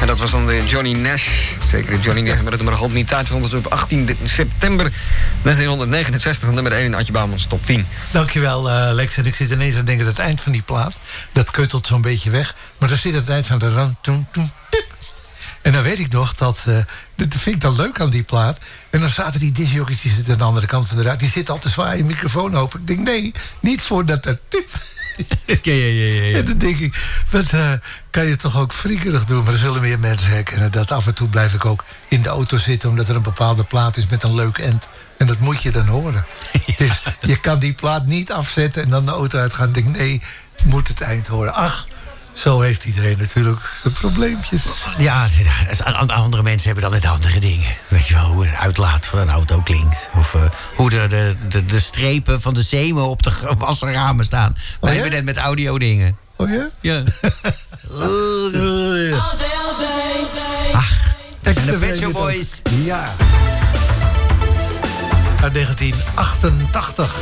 En dat was dan de Johnny Nash. Zeker de Johnny Nash met het nummer Hold Me Tight. Vond het op 18 september 1969 nummer 1 in Adje Bouwmans top 10. Dankjewel, Lex. En ik zit ineens aan denken dat het eind van die plaat, dat keutelt zo'n beetje weg. Maar daar zit het eind van de ran, toen, tip. En dan weet ik nog dat vind ik dan leuk aan die plaat. En dan zaten die discjockeys, die zitten aan de andere kant van de ruit. Die zitten al te zwaaien, microfoon open. Ik denk, nee, niet voordat er tip. Ja. En dan denk ik, dat kan je toch ook friekerig doen. Maar er zullen meer mensen herkennen. Dat af en toe blijf ik ook in de auto zitten, omdat er een bepaalde plaat is met een leuk end. En dat moet je dan horen. Dus je kan die plaat niet afzetten en dan de auto uitgaan. En denk, nee, moet het eind horen. Ach, zo heeft iedereen natuurlijk zijn probleempjes. Ja, andere mensen hebben dan net andere dingen. Weet je wel, hoe een uitlaat van een auto klinkt. Of hoe de strepen van de zeemen op de wasserramen staan. Wij hebben net met audio dingen. Oh ja? Ja. Ach, dat zijn de Pet Shop Boys. Ja. Uit 1988.